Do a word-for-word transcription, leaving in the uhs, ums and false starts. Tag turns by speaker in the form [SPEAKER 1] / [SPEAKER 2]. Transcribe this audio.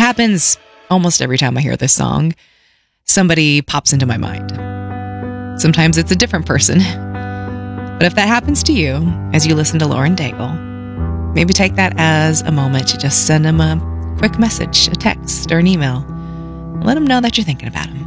[SPEAKER 1] happens almost every time I hear this song. Somebody pops into my mind. Sometimes it's a different person. But if that happens to you as you listen to Lauren Daigle, maybe take that as a moment to just send them a quick message, a text, or an email. Let them know that you're thinking about them.